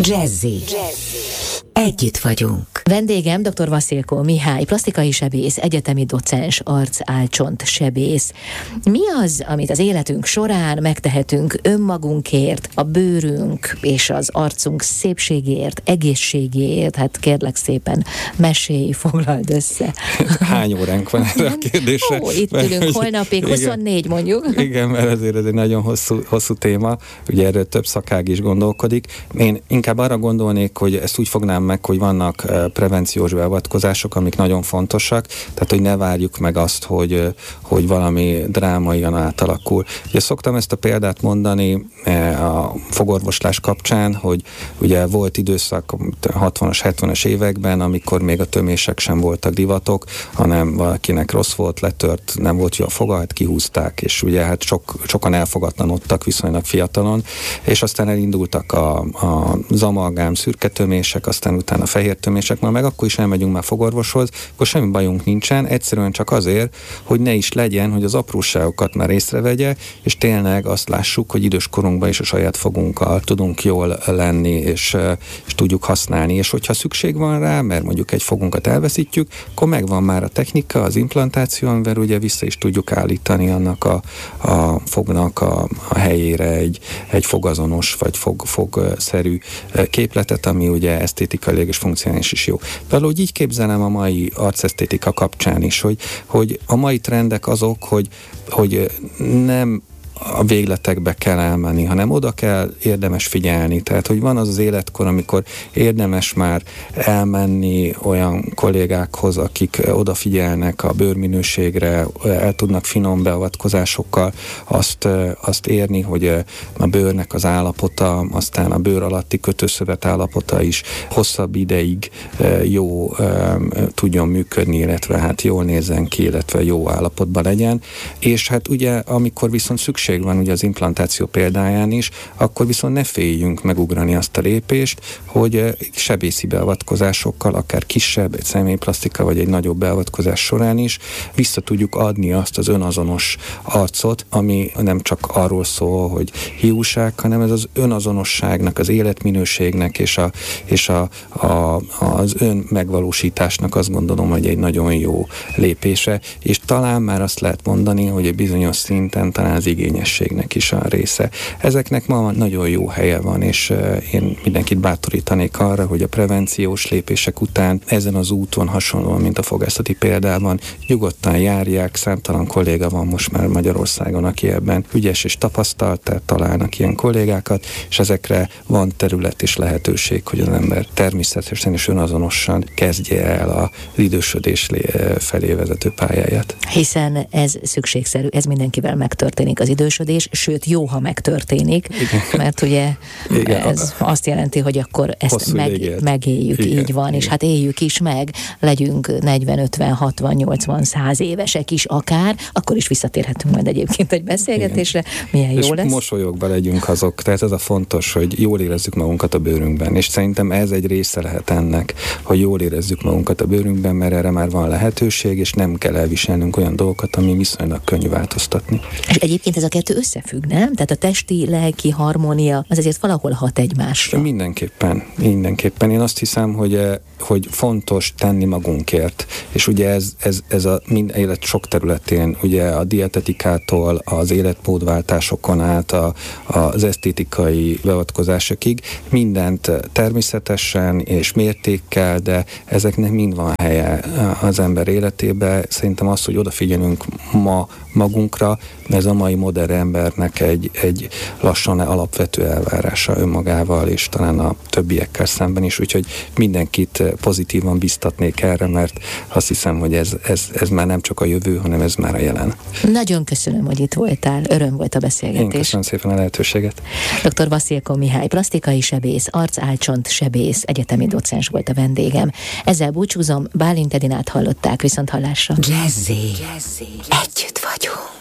Jazzy. Együtt vagyunk. Vendégem dr. Vasilko Mihály, plastikai sebész, egyetemi docens, arc-álcsont sebész. Mi az, amit az életünk során megtehetünk önmagunkért, a bőrünk és az arcunk szépségéért, egészségéért? Hát kérlek szépen, mesélj, foglald össze. Hány óránk van erre a kérdésre? Itt ülünk holnapig, 24 mondjuk. Igen, mert ezért ez egy nagyon hosszú téma, ugye erről több szakág is gondolkodik. Én inkább arra gondolnék, hogy ezt úgy fognám meg, hogy vannak prevenciós beavatkozások, amik nagyon fontosak, tehát hogy ne várjuk meg azt, hogy valami drámaian átalakul. Ugye szoktam ezt a példát mondani a fogorvoslás kapcsán, hogy ugye volt időszak 60-as, 70-es években, amikor még a tömések sem voltak divatok, hanem valakinek rossz volt, letört, nem volt jó a foga, hát kihúzták, és ugye hát sokan elfogatlanodtak viszonylag fiatalon, és aztán elindultak az amalgám szürke tömések, aztán utána fehér tömések, meg akkor is elmegyünk már fogorvoshoz, akkor semmi bajunk nincsen, egyszerűen csak azért, hogy ne is legyen, hogy az apróságokat már észrevegye, és tényleg azt lássuk, hogy idős korunkban is a saját fogunkkal tudunk jól lenni, és tudjuk használni, és hogyha szükség van rá, mert mondjuk egy fogunkat elveszítjük, akkor megvan már a technika, az implantáció, amivel ugye vissza is tudjuk állítani annak a fognak a helyére egy fogazonos, vagy fogszerű képletet, ami ugye esztétikailag és funkcionális is jó. Valahogy így képzelem a mai arcesztétika kapcsán is, hogy a mai trendek azok, hogy nem a végletekbe kell elmenni, hanem oda kell érdemes figyelni. Tehát, hogy van az életkor, amikor érdemes már elmenni olyan kollégákhoz, akik odafigyelnek a bőrminőségre, el tudnak finom beavatkozásokkal azt érni, hogy a bőrnek az állapota, aztán a bőr alatti kötőszövet állapota is hosszabb ideig jó tudjon működni, illetve hát jól nézzen ki, illetve jó állapotban legyen. És hát ugye, amikor viszont szükség van ugye az implantáció példáján is, akkor viszont ne féljünk megugrani azt a lépést, hogy sebészi beavatkozásokkal, akár kisebb, egy személyplasztika vagy egy nagyobb beavatkozás során is vissza tudjuk adni azt az önazonos arcot, ami nem csak arról szól, hogy hiúság, hanem ez az önazonosságnak, az életminőségnek és az önmegvalósításnak azt gondolom, hogy egy nagyon jó lépése, és talán már azt lehet mondani, hogy egy bizonyos szinten talán az igényességnek is a része. Ezeknek ma nagyon jó helye van, és én mindenkit bátorítanék arra, hogy a prevenciós lépések után ezen az úton hasonlóan, mint a fogászati példában, nyugodtan járják, számtalan kolléga van most már Magyarországon, aki ebben ügyes és tapasztalt, tehát találnak ilyen kollégákat, és ezekre van terület és lehetőség, hogy az ember természetesen és önazonosan kezdje el az idősödés felé vezető pályáját. Hiszen ez szükségszerű, ez mindenkivel megtörténik az idősödés, sőt jó, ha megtörténik, igen. Mert ugye igen, ez azt jelenti, hogy akkor ezt megéljük, igen, így van, igen. És hát éljük is meg, legyünk 40, 50, 60, 80, 100 évesek is akár, akkor is visszatérhetünk majd egyébként egy beszélgetésre, igen. Milyen jó és lesz. Mosolyogva legyünk azok, tehát ez a fontos, hogy jól érezzük magunkat a bőrünkben, és szerintem ez egy része lehet ennek, hogy jól érezzük magunkat a bőrünkben, mert erre már van lehetőség, és nem kell elviselnünk olyan dolgokat, ami viszonylag könnyű változtatni. És egyébként ez a kettő összefügg, nem? Tehát a testi, lelki harmónia az azért valahol hat egymásra. Mindenképpen. Én azt hiszem, hogy fontos tenni magunkért. És ugye ez a minden élet sok területén, ugye a dietetikától, az életmódváltásokon át, az esztétikai beavatkozásokig, mindent természetesen és mértékkel, de ezeknek mind van helye az ember életében. Szerintem az, hogy odafigyelünk ma magunkra, ez a mai modern embernek egy lassan alapvető elvárása önmagával, és talán a többiekkel szemben is, úgyhogy mindenkit pozitívan biztatnék erre, mert azt hiszem, hogy ez már nem csak a jövő, hanem ez már a jelen. Nagyon köszönöm, hogy itt voltál, öröm volt a beszélgetés. Én köszönöm szépen a lehetőséget. Dr. Vasilko Mihály, plastikai sebész, arc-álcsont sebész, egyetemi docens volt a vendégem. Ezzel búcsúzom, Bálint Edinát hallották, viszont hallásra. Jazzy. Együtt vagyunk.